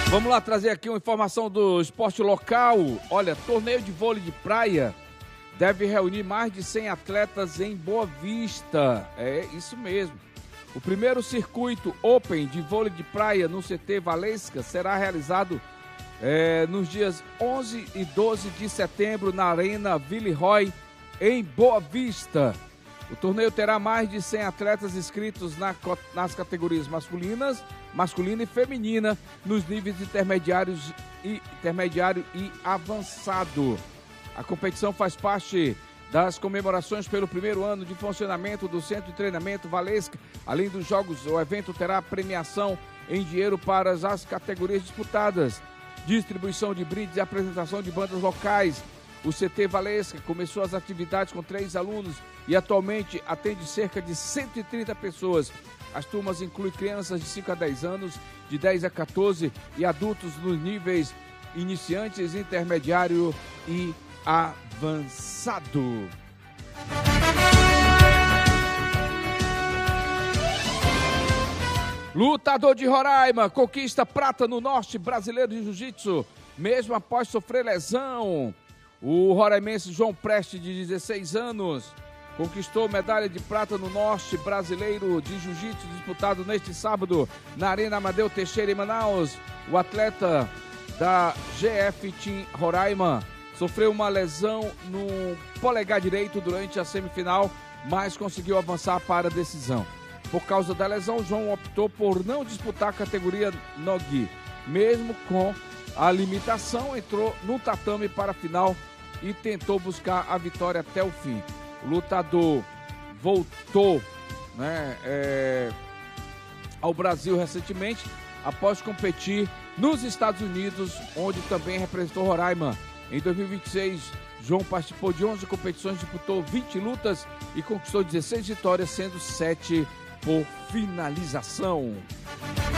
Vamos lá trazer aqui uma informação do esporte local. Olha, torneio de vôlei de praia deve reunir mais de 100 atletas em Boa Vista. É isso mesmo. O primeiro circuito Open de vôlei de praia no CT Valesca será realizado nos dias 11 e 12 de setembro na Arena Villeroy, em Boa Vista. O torneio terá mais de 100 atletas inscritos nas categorias masculina e feminina, nos níveis intermediário e avançado. A competição faz parte das comemorações pelo primeiro ano de funcionamento do Centro de Treinamento Valesca. Além dos jogos, o evento terá premiação em dinheiro para as categorias disputadas, distribuição de brindes e apresentação de bandas locais. O CT Valesca começou as atividades com 3 alunos e atualmente atende cerca de 130 pessoas. As turmas incluem crianças de 5 a 10 anos, de 10 a 14 e adultos nos níveis iniciantes, intermediário e avançado. Lutador de Roraima conquista prata no Norte Brasileiro de Jiu-Jitsu, mesmo após sofrer lesão. O roraimense João Preste, de 16 anos, conquistou medalha de prata no Norte Brasileiro de Jiu-Jitsu, disputado neste sábado na Arena Amadeu Teixeira, em Manaus. O atleta da GF Team Roraima sofreu uma lesão no polegar direito durante a semifinal, mas conseguiu avançar para a decisão. Por causa da lesão, João optou por não disputar a categoria Nogi. Mesmo com a limitação, entrou no tatame para a final e tentou buscar a vitória até o fim. O lutador voltou ao Brasil recentemente, após competir nos Estados Unidos, onde também representou Roraima. Em 2026, João participou de 11 competições, disputou 20 lutas e conquistou 16 vitórias, sendo 7 por finalização.